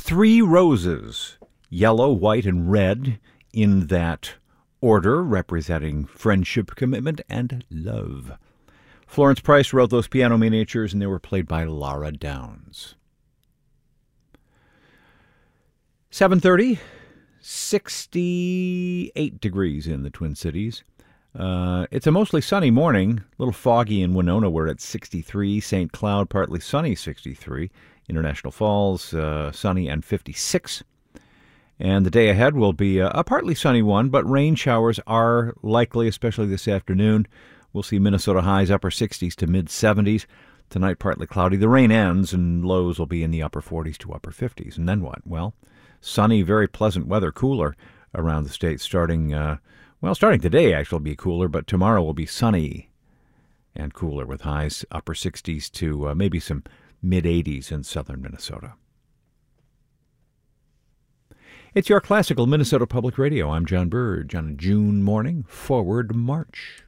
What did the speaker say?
three roses, yellow, white, and red, in that order, representing friendship, commitment, and love. Florence Price wrote those piano miniatures, and they were played by Laura Downs. 7:30, 68 degrees in the Twin Cities. It's a mostly sunny morning, a little foggy in Winona. We're at 63. St. Cloud, partly sunny, 63. International Falls, sunny and 56. And the day ahead will be a partly sunny one, but rain showers are likely, especially this afternoon. We'll see Minnesota highs upper 60s to mid 70s. Tonight, partly cloudy. The rain ends, and lows will be in the upper 40s to upper 50s. And then what? Well, sunny, very pleasant weather, cooler around the state starting today actually will be cooler, but tomorrow will be sunny and cooler with highs upper 60s to maybe some mid-80s in southern Minnesota. It's your classical Minnesota Public Radio. I'm John Burge on a June morning. Forward march.